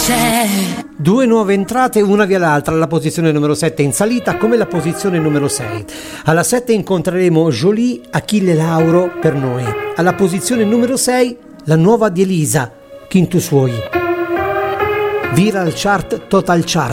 c'è. Due nuove entrate, una via l'altra, alla posizione numero 7 in salita come la posizione numero 6. Alla 7 incontreremo Jolie, Achille Lauro, Per noi. Alla posizione numero 6 la nuova di Elisa, Quintus Suoi. Viral Chart, Total Chart.